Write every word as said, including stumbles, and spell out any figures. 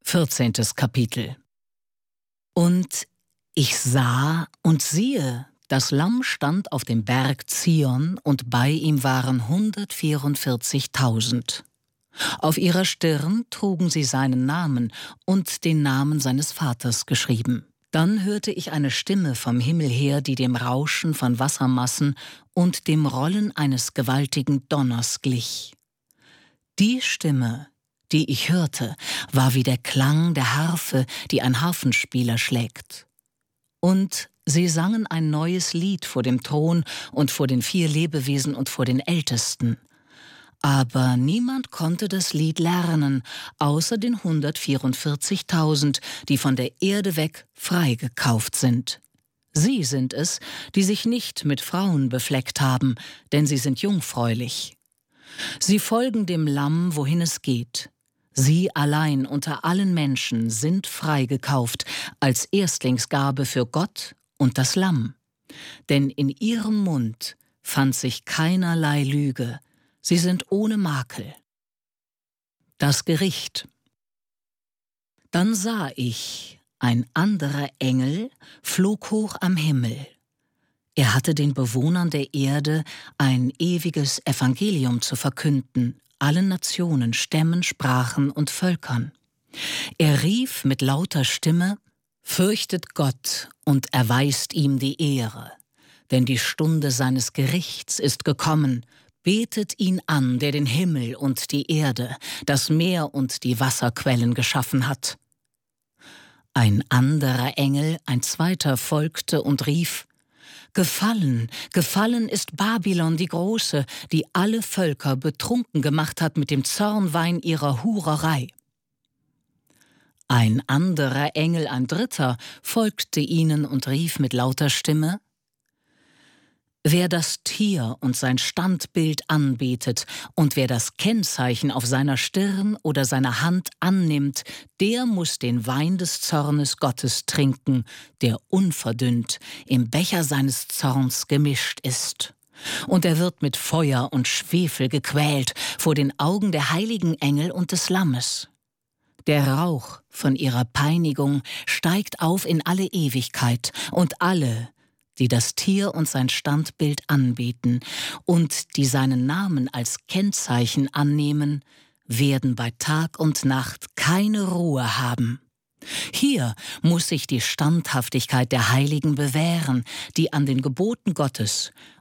Vierzehntes Kapitel. Und ich sah und siehe, das Lamm stand auf dem Berg Zion, und bei ihm waren hundertvierundvierzigtausend. Auf ihrer Stirn trugen sie seinen Namen und den Namen seines Vaters geschrieben. Dann hörte ich eine Stimme vom Himmel her, die dem Rauschen von Wassermassen und dem Rollen eines gewaltigen Donners glich. Die Stimme, die ich hörte, war wie der Klang der Harfe, die ein Harfenspieler schlägt. Und sie sangen ein neues Lied vor dem Thron und vor den vier Lebewesen und vor den Ältesten. Aber niemand konnte das Lied lernen, außer den hundertvierundvierzigtausend, die von der Erde weg freigekauft sind. Sie sind es, die sich nicht mit Frauen befleckt haben, denn sie sind jungfräulich. Sie folgen dem Lamm, wohin es geht. Sie allein unter allen Menschen sind freigekauft als Erstlingsgabe für Gott und das Lamm. Denn in ihrem Mund fand sich keinerlei Lüge. Sie sind ohne Makel. Das Gericht. Dann sah ich, ein anderer Engel flog hoch am Himmel. Er hatte den Bewohnern der Erde ein ewiges Evangelium zu verkünden, allen Nationen, Stämmen, Sprachen und Völkern. Er rief mit lauter Stimme: Fürchtet Gott und erweist ihm die Ehre, denn die Stunde seines Gerichts ist gekommen. Betet ihn an, der den Himmel und die Erde, das Meer und die Wasserquellen geschaffen hat. Ein anderer Engel, ein zweiter, folgte und rief: Gefallen, gefallen ist Babylon die Große, die alle Völker betrunken gemacht hat mit dem Zornwein ihrer Hurerei. Ein anderer Engel, ein dritter, folgte ihnen und rief mit lauter Stimme: Wer das Tier und sein Standbild anbetet und wer das Kennzeichen auf seiner Stirn oder seiner Hand annimmt, der muss den Wein des Zornes Gottes trinken, der unverdünnt im Becher seines Zorns gemischt ist. Und er wird mit Feuer und Schwefel gequält vor den Augen der heiligen Engel und des Lammes. Der Rauch von ihrer Peinigung steigt auf in alle Ewigkeit, und alle, die das Tier und sein Standbild anbeten und die seinen Namen als Kennzeichen annehmen, werden bei Tag und Nacht keine Ruhe haben. Hier muss sich die Standhaftigkeit der Heiligen bewähren, die an den Geboten Gottes